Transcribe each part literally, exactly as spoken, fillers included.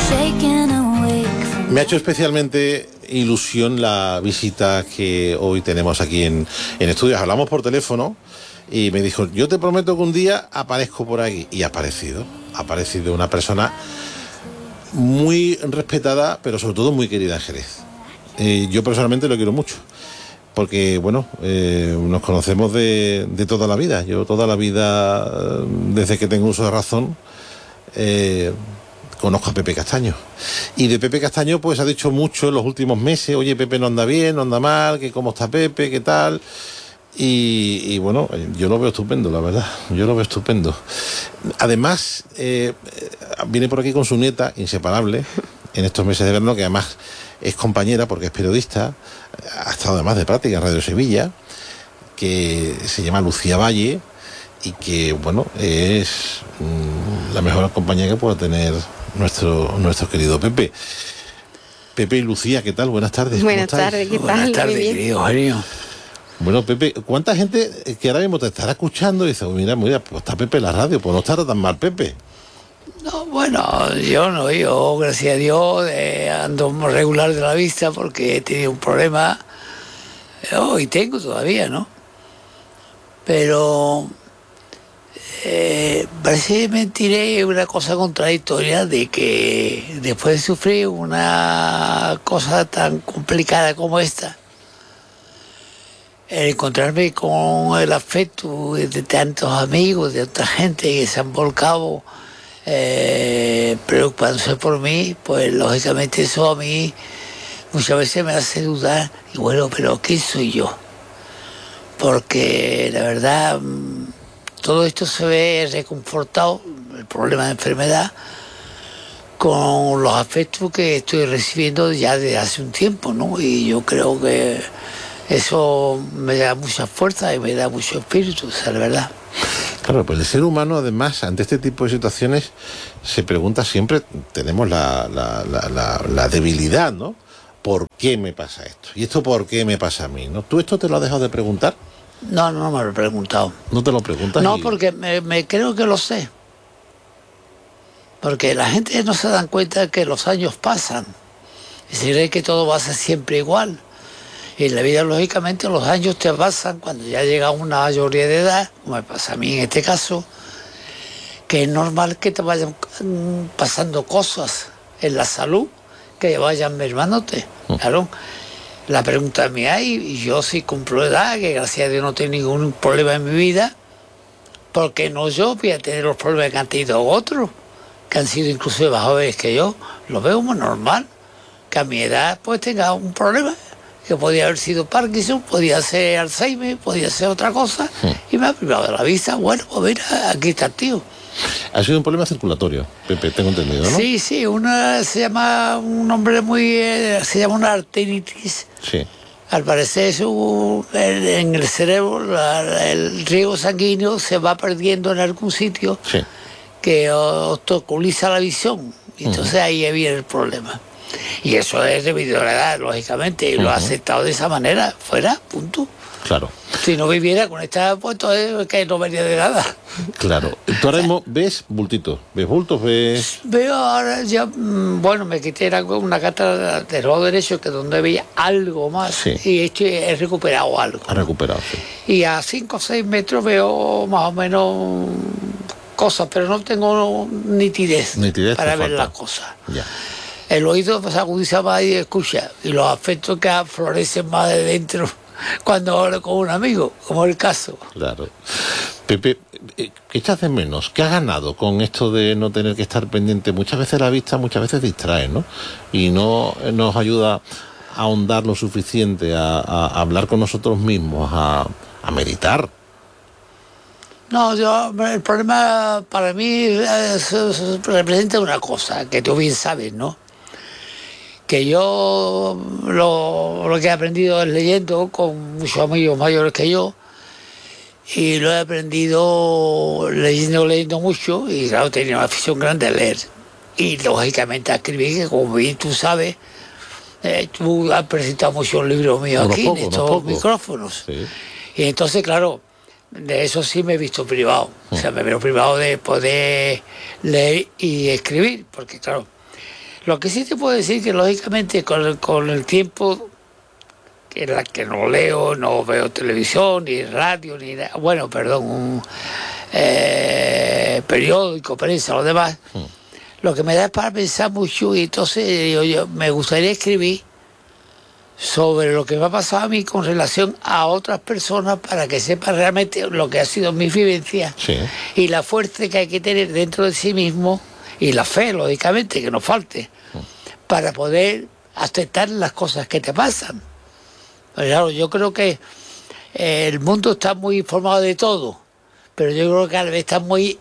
Me ha hecho especialmente ilusión la visita que hoy tenemos aquí en, en estudios. Hablamos por teléfono y me dijo, yo te prometo que un día aparezco por aquí. Y ha aparecido, ha aparecido una persona muy respetada, pero sobre todo muy querida en Jerez. Eh, yo personalmente lo quiero mucho, porque bueno, eh, nos conocemos de, de toda la vida. Yo toda la vida, desde que tengo uso de razón, eh, conozco a Pepe Castaño. Y de Pepe Castaño pues ha dicho mucho en los últimos meses, oye, Pepe no anda bien, no anda mal, que cómo está Pepe, qué tal. Y, y bueno, yo lo veo estupendo, la verdad, yo lo veo estupendo. Además, eh, viene por aquí con su nieta, inseparable, en estos meses de verano, que además es compañera porque es periodista, ha estado además de práctica en Radio Sevilla, que se llama Lucía Valle, y que, bueno, es mmm, la mejor compañía que pueda tener nuestro, nuestro querido Pepe. Pepe y Lucía, ¿qué tal? Buenas tardes. Buenas tardes, ¿qué tal? Buenas tardes, querido Eugenio. Bueno, Pepe, ¿cuánta gente que ahora mismo te estará escuchando y dice, oh, mira, mira, pues está Pepe en la radio, pues no estará tan mal, Pepe? No, bueno, yo no, yo, gracias a Dios, eh, ando regular de la vista porque he tenido un problema, oh, y tengo todavía, ¿no? Pero eh, parece que mentiré una cosa contradictoria de que después de sufrir una cosa tan complicada como esta, el encontrarme con el afecto de tantos amigos, de otra gente que se han volcado eh, preocupándose por mí, pues lógicamente eso a mí muchas veces me hace dudar, y bueno, pero ¿quién soy yo? Porque la verdad todo esto se ve reconfortado, el problema de enfermedad, con los afectos que estoy recibiendo ya desde hace un tiempo, ¿no? Y yo creo que eso me da mucha fuerza y me da mucho espíritu, o sea, la verdad. Claro, pues el ser humano, además, ante este tipo de situaciones, se pregunta siempre, tenemos la, la, la, la, la debilidad, ¿no? ¿Por qué me pasa esto? ¿Y esto por qué me pasa a mí? ¿No? ¿Tú esto te lo has dejado de preguntar? No, no me lo he preguntado. ¿No te lo preguntas? No, y... porque me, me creo que lo sé. Porque la gente no se dan cuenta que los años pasan y se cree que todo va a ser siempre igual. Y en la vida, lógicamente, los años te pasan cuando ya llega una mayoría de edad, como me pasa a mí en este caso, que es normal que te vayan pasando cosas en la salud que vayan mermándote. Claro, la pregunta mía, y yo sí cumplo edad, que gracias a Dios no tengo ningún problema en mi vida, ¿por qué no yo voy a tener los problemas que han tenido otros, que han sido incluso más jóvenes que yo? Lo veo como normal, que a mi edad pues tenga un problema, que podía haber sido Parkinson, podía ser Alzheimer, podía ser otra cosa, sí. Y me ha privado de la vista. Bueno, pues mira, aquí está el tío. Ha sido un problema circulatorio, Pepe, tengo entendido, ¿no? Sí, sí, una se llama, un nombre muy, eh, se llama una arteritis. Sí. Al parecer es un, el, en el cerebro la, el riego sanguíneo se va perdiendo en algún sitio, sí, que obstaculiza la visión, y entonces uh-huh. ahí viene el problema. Y eso es debido a la edad, lógicamente, y uh-huh. lo ha aceptado de esa manera, fuera, punto. Claro. Si no viviera con esta, pues entonces que no venía de nada. Claro. Tú ahora mismo ves bultitos, ves bultos, ves... Veo ahora ya, bueno, me quité una gata de lado derecho, que donde veía algo más, sí, y esto he recuperado algo. Ha recuperado, sí. Y a cinco o seis metros veo más o menos cosas, pero no tengo nitidez, nitidez para ver falta. las cosas. Ya. El oído se agudiza más y escucha, y los afectos que florecen más de dentro cuando hablo con un amigo, como el caso. Claro. Pepe, ¿qué echas de menos? ¿Qué has ganado con esto de no tener que estar pendiente? Muchas veces la vista, muchas veces distrae, ¿no? Y no nos ayuda a ahondar lo suficiente, a, a hablar con nosotros mismos, a, a meditar. No, yo, el problema para mí es, es, representa una cosa que tú bien sabes, ¿no? Que yo lo, lo que he aprendido es leyendo con muchos amigos mayores que yo, y lo he aprendido leyendo, leyendo mucho, y claro, tenía una afición grande a leer. Y lógicamente a escribir, que como bien tú sabes, eh, tú has presentado muchos libros míos unos aquí, pocos, en estos micrófonos. Sí. Y entonces, claro, de eso sí me he visto privado. O sea, me veo privado de poder leer y escribir, porque claro, Lo que sí te puedo decir que lógicamente con el, con el tiempo en la que no leo, no veo televisión, ni radio, ni nada, bueno, perdón, un eh, periódico, prensa, lo demás, mm. lo que me da es para pensar mucho, y entonces digo yo, me gustaría escribir sobre lo que me ha pasado a mí con relación a otras personas para que sepan realmente lo que ha sido mi vivencia, sí. y la fuerza que hay que tener dentro de sí mismo, y la fe, lógicamente, que nos falte, mm. para poder aceptar las cosas que te pasan. Pero claro, yo creo que eh, el mundo está muy informado de todo, pero yo creo que cada vez está muy,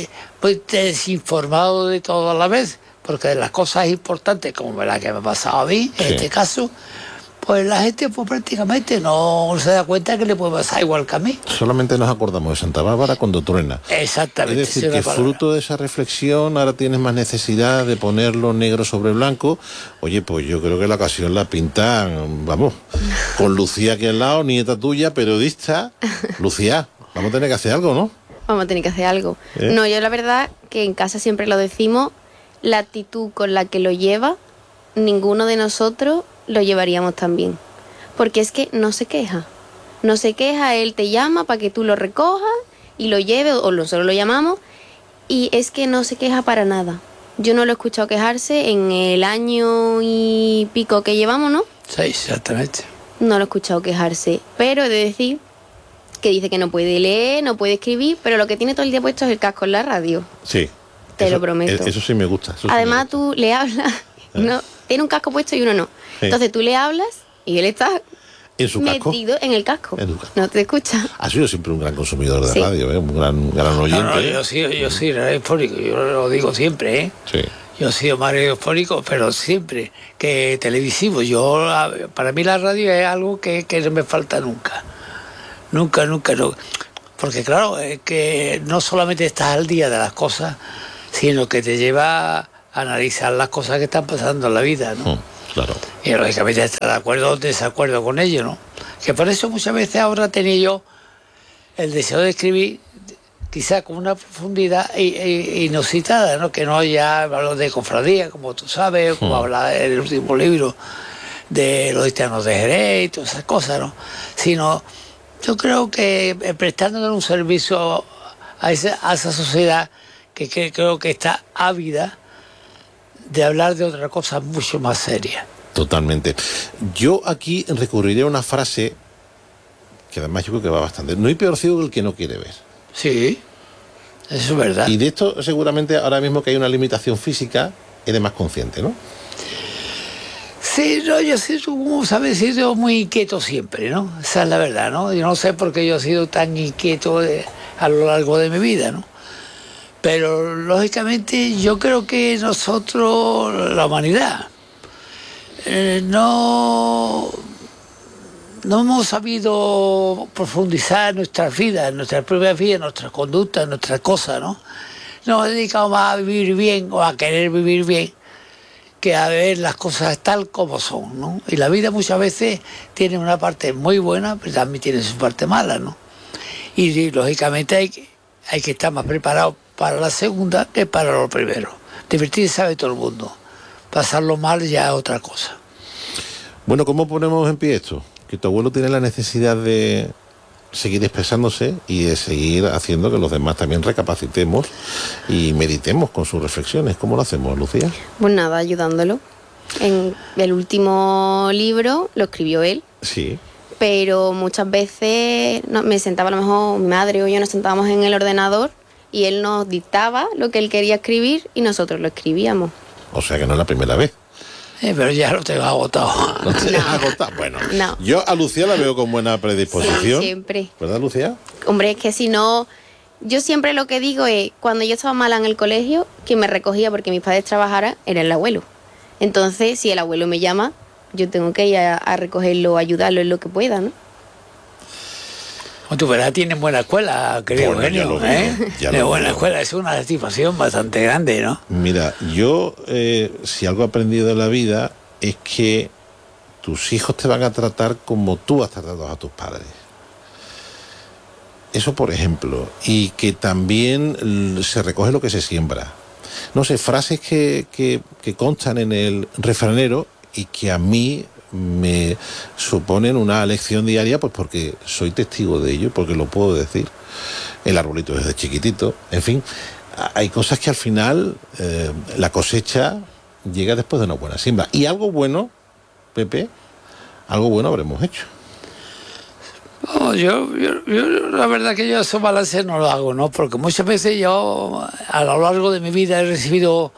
muy desinformado de todo a la vez, porque de las cosas importantes, como la que me ha pasado a mí, en sí. este caso, pues la gente pues prácticamente no se da cuenta que le puede pasar igual que a mí. Solamente nos acordamos de Santa Bárbara cuando truena. Exactamente. Es decir, que fruto de esa reflexión ahora tienes más necesidad de ponerlo negro sobre blanco. Oye, pues yo creo que la ocasión la pintan, vamos, con Lucía aquí al lado, nieta tuya, periodista. Lucía, vamos a tener que hacer algo, ¿no? Vamos a tener que hacer algo. ¿Eh? No, yo la verdad que en casa siempre lo decimos, la actitud con la que lo lleva, ninguno de nosotros lo llevaríamos también, porque es que no se queja, no se queja, él te llama para que tú lo recojas y lo lleves, o nosotros lo llamamos, y es que no se queja para nada. Yo no lo he escuchado quejarse en el año y pico que llevamos, ¿no? Sí, exactamente. No lo he escuchado quejarse, pero he de decir que dice que no puede leer, no puede escribir, pero lo que tiene todo el día puesto es el casco en la radio. Sí. Te eso, lo prometo. Eso sí me gusta. Eso Además sí me gusta. Tú le hablas, no, tiene un casco puesto y uno no. Sí. Entonces tú le hablas y él está ¿En su metido casco? en el casco. En casco. No te escucha. Ha sido siempre un gran consumidor de sí. radio, ¿eh? Un gran, gran oyente. No, no, yo sí, yo sí, radiofónico, yo lo digo siempre, ¿eh? Sí. Yo he sido más radiofónico, pero siempre que televisivo. Yo, para mí la radio es algo que, que no me falta nunca. Nunca, nunca, no. Porque claro, es que no solamente estás al día de las cosas, sino que te lleva a analizar las cosas que están pasando en la vida, ¿no? Mm, claro. Y lógicamente estar de acuerdo o desacuerdo con ello, ¿no? Que por eso muchas veces ahora tenía yo el deseo de escribir quizá con una profundidad inusitada, ¿no? Que no ya hablo de cofradía, como tú sabes, como mm. habla en el último libro de los cristianos de Jerez y todas esas cosas, ¿no? Sino yo creo que prestándole un servicio a esa, a esa sociedad que, que creo que está ávida de hablar de otra cosa mucho más seria. Totalmente. Yo aquí recurriré a una frase que además yo creo que va bastante. No hay peor ciego que el que no quiere ver. Sí, eso es verdad. Y de esto seguramente ahora mismo que hay una limitación física, eres más consciente, ¿no? Sí, no, yo sí, como sabes, he sido muy inquieto siempre, ¿no? Esa es la verdad, ¿no? Yo no sé por qué yo he sido tan inquieto de, a lo largo de mi vida, ¿no? Pero lógicamente yo creo que nosotros, la humanidad, eh, no, no hemos sabido profundizar en nuestras vidas, en nuestras propias vidas, en nuestras conductas, en nuestras cosas, ¿no? Nos dedicamos más a vivir bien o a querer vivir bien que a ver las cosas tal como son, ¿no? Y la vida muchas veces tiene una parte muy buena, pero también tiene su parte mala, ¿no? Y, y lógicamente hay que, hay que estar más preparado para la segunda que para lo primero. Divertirse sabe todo el mundo. Pasarlo mal ya es otra cosa. Bueno, ¿cómo ponemos en pie esto? Que tu abuelo tiene la necesidad de seguir expresándose y de seguir haciendo que los demás también recapacitemos y meditemos con sus reflexiones. ¿Cómo lo hacemos, Lucía? Pues nada, ayudándolo. En el último libro lo escribió él. Sí. Pero muchas veces no, me sentaba a lo mejor mi madre o yo nos sentábamos en el ordenador y él nos dictaba lo que él quería escribir y nosotros lo escribíamos. O sea que no es la primera vez. Eh, pero ya lo tengo agotado. ¿No te no. agotado? Bueno, no. Yo a Lucía la veo con buena predisposición. Sí, siempre. ¿Verdad, Lucía? Hombre, es que si no... Yo siempre lo que digo es, cuando yo estaba mala en el colegio, quien me recogía porque mis padres trabajaran era el abuelo. Entonces, si el abuelo me llama, yo tengo que ir a, a recogerlo, a ayudarlo en lo que pueda, ¿no? Tu verdad tiene buena escuela, creo, bueno, Eugenio, ¿eh? De buena escuela, es una satisfacción bastante grande, ¿no? Mira, yo, eh, si algo he aprendido de la vida, es que tus hijos te van a tratar como tú has tratado a tus padres. Eso, por ejemplo, y que también se recoge lo que se siembra. no sé, frases que, que, que constan en el refranero y que a mí me suponen una lección diaria, pues porque soy testigo de ello, porque lo puedo decir. El arbolito desde chiquitito, en fin, hay cosas que al final eh, la cosecha llega después de una buena siembra. Y algo bueno, Pepe, algo bueno habremos hecho. No, yo, yo, yo, la verdad que yo esos balances no lo hago, ¿no? Porque muchas veces yo, a lo largo de mi vida, he recibido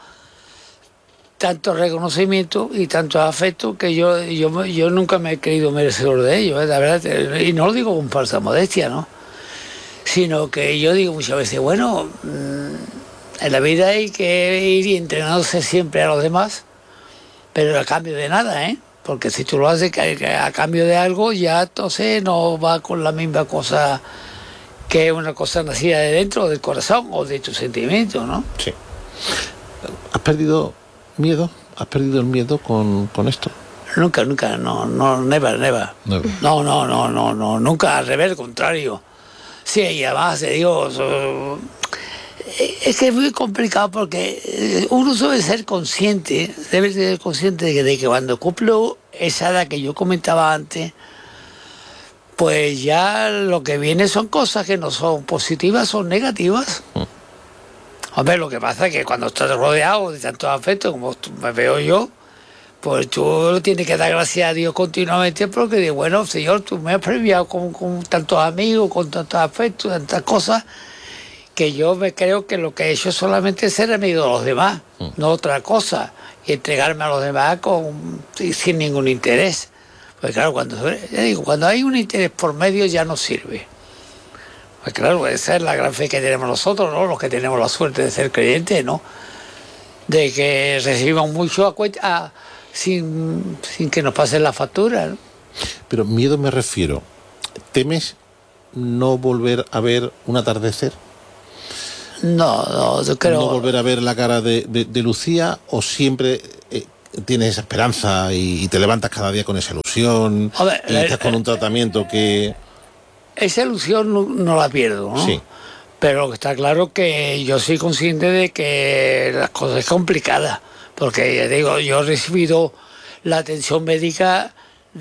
tanto reconocimiento y tanto afecto que yo, yo, yo nunca me he creído merecedor de ello, ¿eh? La verdad, y no lo digo con falsa modestia, ¿no? Sino que yo digo muchas veces, bueno, en la vida hay que ir entrenándose siempre a los demás, pero a cambio de nada, ¿eh? Porque si tú lo haces a cambio de algo, ya entonces no va con la misma cosa que una cosa nacida de dentro, del corazón o de tus sentimientos, ¿no? Sí. ¿Has perdido miedo? ¿Has perdido el miedo con, con esto? Nunca, nunca, no, no, never, never. never. No, no, no, no, no, nunca, al revés, al contrario. Sí, y además, te digo, es que es muy complicado porque uno debe ser consciente, debe ser consciente de que, de que cuando cumplo esa edad que yo comentaba antes, pues ya lo que viene son cosas que no son positivas, son negativas. Mm. Hombre, lo que pasa es que cuando estás rodeado de tantos afectos como me veo yo, pues tú tienes que dar gracias a Dios continuamente porque de bueno, Señor, tú me has premiado con, con tantos amigos, con tantos afectos, tantas cosas, que yo me creo que lo que he hecho es solamente ser amigo de los demás, mm. no otra cosa, y entregarme a los demás con, sin ningún interés. Pues claro, cuando, ya digo, cuando hay un interés por medio ya no sirve. Pues claro, esa es la gran fe que tenemos nosotros, ¿no? Los que tenemos la suerte de ser creyentes, ¿no? De que recibimos mucho a cuenta, a, sin, sin que nos pasen la factura, ¿no? Pero miedo me refiero, ¿temes no volver a ver un atardecer? No, no, yo creo... ¿No volver a ver la cara de, de, de Lucía o siempre eh, tienes esa esperanza y, y te levantas cada día con esa ilusión ver, y estás eh, con un tratamiento que... Esa ilusión no, no la pierdo, ¿no? Sí. Pero está claro que yo soy consciente de que las cosas es complicadas, porque ya digo, yo he recibido la atención médica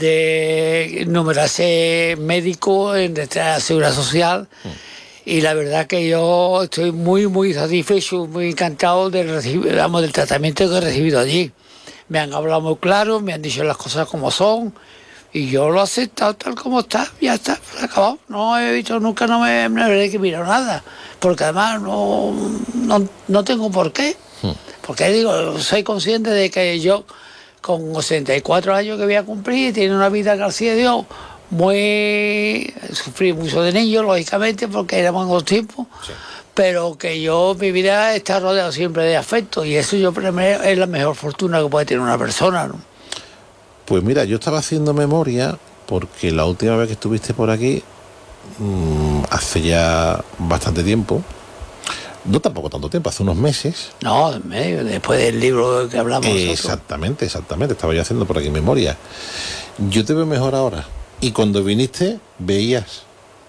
de numerosos médicos en nuestra seguridad social. Mm. Y la verdad que yo estoy muy, muy satisfecho, muy encantado de recibir, digamos, del tratamiento que he recibido allí. Me han hablado muy claro, me han dicho las cosas como son, y yo lo he aceptado tal como está, ya está, se ha acabado. No he visto nunca, no me, me habré que mirar nada, porque además no, no, no tengo por qué. Porque digo, soy consciente de que yo, con ochenta y cuatro años que voy a cumplir, tiene una vida, gracias a Dios, muy... Sufrí mucho de niño, lógicamente, porque éramos en los tiempos, sí. Pero que yo, mi vida está rodeado siempre de afecto, y eso yo primero es la mejor fortuna que puede tener una persona, ¿no? Pues mira, yo estaba haciendo memoria, porque la última vez que estuviste por aquí, mmm, hace ya bastante tiempo, no tampoco tanto tiempo, hace unos meses. No, medio, después del libro que hablamos. Eh, exactamente, exactamente, estaba yo haciendo por aquí memoria. Yo te veo mejor ahora. Y cuando viniste, veías.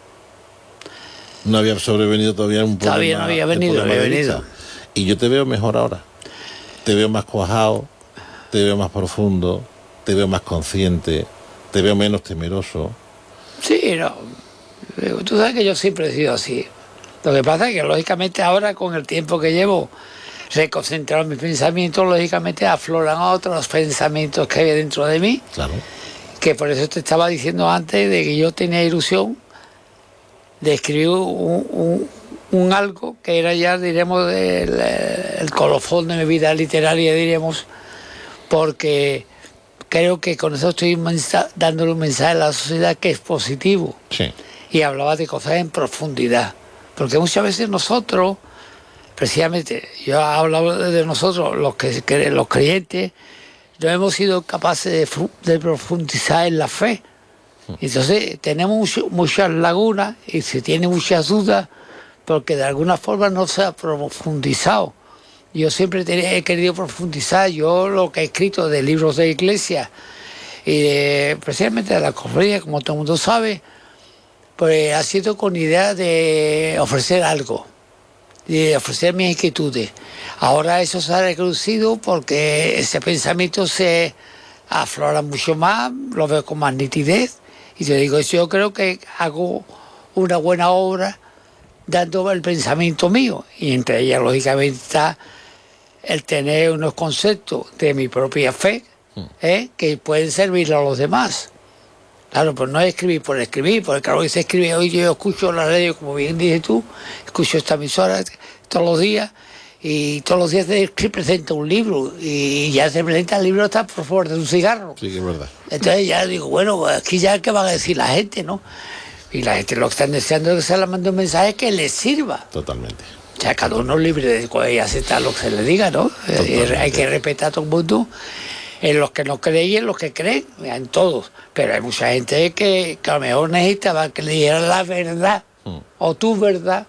No había sobrevenido todavía un problema. Todavía no había venido, no había venido. Y yo te veo mejor ahora. Te veo más cuajado, te veo más profundo, te veo más consciente, te veo menos temeroso. Sí, no. Tú sabes que yo siempre he sido así. Lo que pasa es que, lógicamente, ahora, con el tiempo que llevo reconcentrado mis pensamientos, lógicamente afloran otros pensamientos que hay dentro de mí. Claro. Que por eso te estaba diciendo antes de que yo tenía ilusión de escribir un, un, un algo que era ya, diremos, el, el colofón de mi vida literaria, diríamos, porque creo que con eso estoy dándole un mensaje a la sociedad que es positivo. Sí. Y hablaba de cosas en profundidad, porque muchas veces nosotros, precisamente, yo he hablado de nosotros, los, que, los creyentes, no hemos sido capaces de, de profundizar en la fe. Entonces tenemos mucho, muchas lagunas y se tiene muchas dudas porque de alguna forma no se ha profundizado. Yo siempre he querido profundizar, yo lo que he escrito de libros de iglesia y de, precisamente de la cofradía, como todo el mundo sabe, pues ha sido con idea de ofrecer algo. y ofrecer mis inquietudes. Ahora eso se ha reducido porque ese pensamiento se aflora mucho más, lo veo con más nitidez, y te digo, yo creo que hago una buena obra dando el pensamiento mío, y entre ellas lógicamente está el tener unos conceptos de mi propia fe, ¿eh? que pueden servir a los demás. Claro, pues no es escribir por escribir, porque claro que se escribe hoy, yo escucho la radio, como bien dices tú, escucho esta emisora todos los días, y todos los días se presenta un libro, y ya se presenta el libro hasta por favor de un cigarro. Sí, que es verdad. Entonces ya digo, bueno, aquí ya qué van a decir la gente, ¿no? Y la gente lo que están deseando es que se le mande un mensaje que les sirva. Totalmente. O sea, cada uno es libre de aceptar lo que se le diga, ¿no? Totalmente. Hay que respetar a todo el mundo, en los que no creen y en los que creen, en todos. Pero hay mucha gente que, que a lo mejor necesitaba que le dieran la verdad, mm. o tu verdad,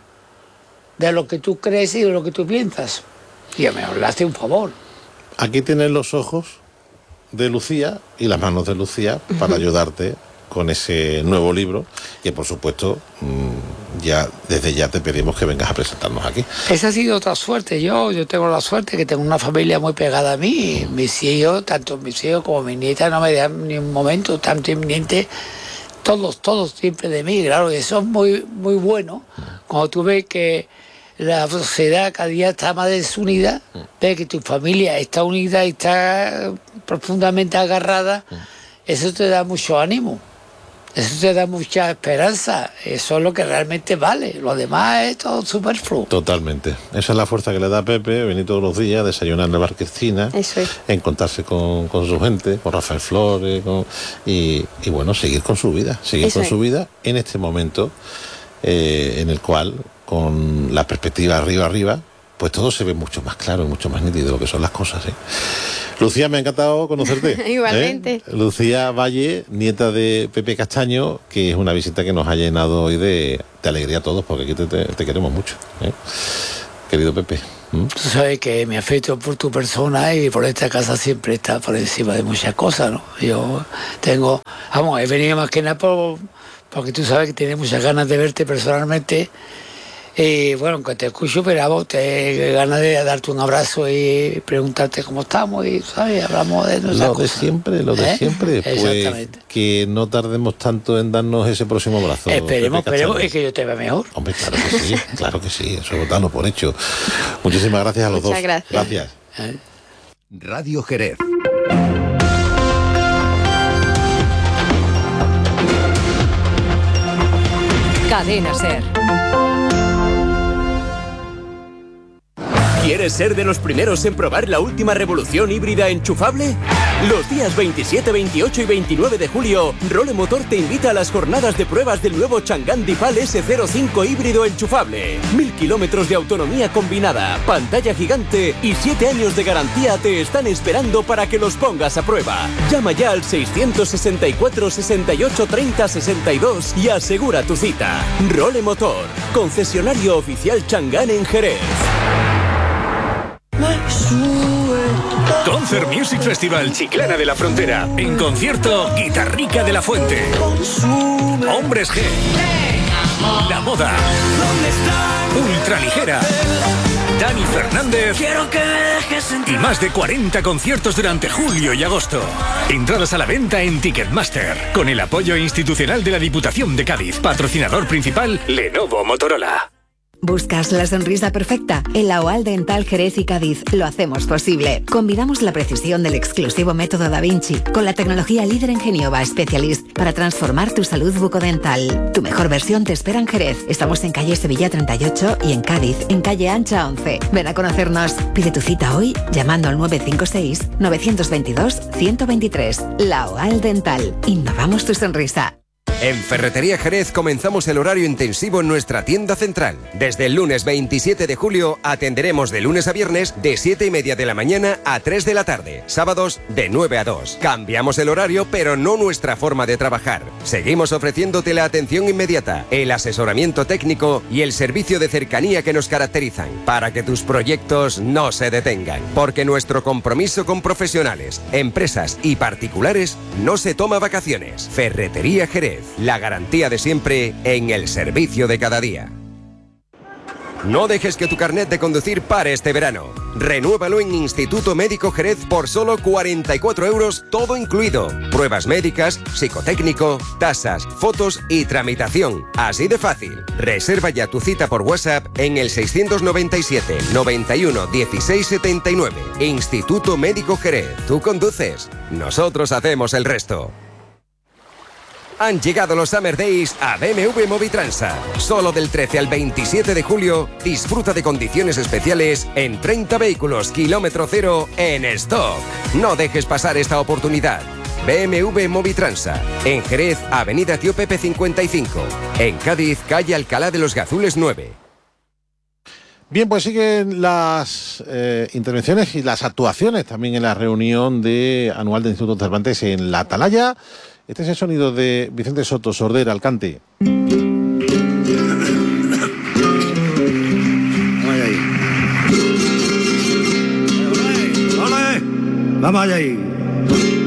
de lo que tú crees y de lo que tú piensas. Y a lo mejor le hace un favor. Aquí tienes los ojos de Lucía y las manos de Lucía para ayudarte con ese nuevo libro, que por supuesto ya desde ya te pedimos que vengas a presentarnos aquí. Esa ha sido otra suerte. Yo yo tengo la suerte que tengo una familia muy pegada a mí. Mis hijos, tanto mis hijos como mis nietas, no me dejan ni un momento tan pendiente, todos, todos siempre de mí. Claro, eso es muy, muy bueno. Cuando tú ves que la sociedad cada día está más desunida, ves que tu familia está unida y está profundamente agarrada, eso te da mucho ánimo. Eso te da mucha esperanza. Eso es lo que realmente vale. Lo demás es todo superfluo. Totalmente. Esa es la fuerza que le da a Pepe, venir todos los días, desayunar en la Bar Cristina, eso es. encontrarse con, con su gente, con Rafael Flores, con, y, y bueno, seguir con su vida. Seguir eso con es. su vida en este momento eh, en el cual, con la perspectiva arriba, arriba, pues todo se ve mucho más claro y mucho más nítido de lo que son las cosas, ¿eh? Lucía, me ha encantado conocerte. Igualmente. ¿eh? Lucía Valle, nieta de Pepe Castaño, que es una visita que nos ha llenado hoy de, de alegría a todos, porque aquí te, te, te queremos mucho, ¿eh? Querido Pepe. ¿Mm? Tú sabes que mi afecto por tu persona y por esta casa siempre está por encima de muchas cosas, ¿no? Yo tengo, vamos, he venido más que nada por, porque tú sabes que tienes muchas ganas de verte personalmente. Y bueno, aunque te escucho, pero vos te ganas de darte un abrazo y preguntarte cómo estamos y, ¿sabes? Hablamos de nuestras Lo cosas. de siempre, lo de ¿Eh? siempre. Pues que no tardemos tanto en darnos ese próximo abrazo. Esperemos, esperemos, y que yo te vea mejor. Hombre, claro que sí, claro que sí, eso dalo por hecho. Muchísimas gracias a los Muchas dos. Gracias. Gracias. ¿Eh? Radio Jerez. Cadena Ser. ¿Quieres ser de los primeros en probar la última revolución híbrida enchufable? Los días veintisiete, veintiocho y veintinueve de julio, Role Motor te invita a las jornadas de pruebas del nuevo Chang'an Dipal ese cero cinco híbrido enchufable. Mil kilómetros de autonomía combinada, pantalla gigante y siete años de garantía te están esperando para que los pongas a prueba. Llama ya al seiscientos sesenta y cuatro, sesenta y ocho, treinta, sesenta y dos y asegura tu cita. Role Motor, concesionario oficial Chang'an en Jerez. Concert Music Festival Chiclana de la Frontera. En concierto, Guitarrica de la Fuente, Hombres G, La Moda, Ultraligera, Dani Fernández y más de cuarenta conciertos durante julio y agosto. Entradas a la venta en Ticketmaster, con el apoyo institucional de la Diputación de Cádiz. Patrocinador principal, Lenovo Motorola. ¿Buscas la sonrisa perfecta? En la OAL Dental Jerez y Cádiz lo hacemos posible. Combinamos la precisión del exclusivo método Da Vinci con la tecnología líder en Geniova Specialist para transformar tu salud bucodental. Tu mejor versión te espera en Jerez. Estamos en calle Sevilla treinta y ocho y en Cádiz, en calle Ancha once. Ven a conocernos. Pide tu cita hoy llamando al nueve cinco seis, nueve dos dos, uno cero dos tres. La OAL Dental. Innovamos tu sonrisa. En Ferretería Jerez comenzamos el horario intensivo en nuestra tienda central. Desde el lunes veintisiete de julio atenderemos de lunes a viernes de siete y media de la mañana a tres de la tarde. Sábados de nueve a dos. Cambiamos el horario, pero no nuestra forma de trabajar. Seguimos ofreciéndote la atención inmediata, el asesoramiento técnico y el servicio de cercanía que nos caracterizan, para que tus proyectos no se detengan. Porque nuestro compromiso con profesionales, empresas y particulares no se toma vacaciones. Ferretería Jerez. La garantía de siempre en el servicio de cada día. No dejes que tu carnet de conducir pare este verano. Renuévalo en Instituto Médico Jerez por solo cuarenta y cuatro euros, todo incluido. Pruebas médicas, psicotécnico, tasas, fotos y tramitación. Así de fácil. Reserva ya tu cita por WhatsApp en el seiscientos noventa y siete, noventa y uno, dieciséis setenta y nueve. Instituto Médico Jerez. Tú conduces. Nosotros hacemos el resto. Han llegado los Summer Days a B M W Movitransa. Solo del trece al veintisiete de julio, disfruta de condiciones especiales en treinta vehículos kilómetro cero en stock. No dejes pasar esta oportunidad. B M W Movitransa. En Jerez, Avenida Tío Pepe cincuenta y cinco. En Cádiz, calle Alcalá de los Gazules nueve. Bien, pues siguen las eh, intervenciones y las actuaciones también en la reunión de anual del Instituto Cervantes en La Atalaya. Este es el sonido de Vicente Soto, sordera, al cante. Vamos allá ahí. Vamos allá ahí.